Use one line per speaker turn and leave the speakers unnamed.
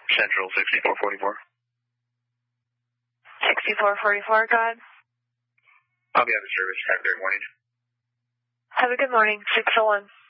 Central 6444.
6444, go ahead.
I'll be out of service. Have a great morning.
Have a good morning. 601.